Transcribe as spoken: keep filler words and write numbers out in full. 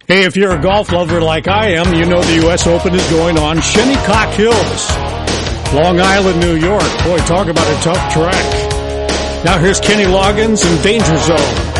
Hey, if you're a golf lover like I am, you know the U S Open is going on Shinnecock Hills, Long Island, New York. Boy, talk about a tough track. Now here's Kenny Loggins in Danger Zone.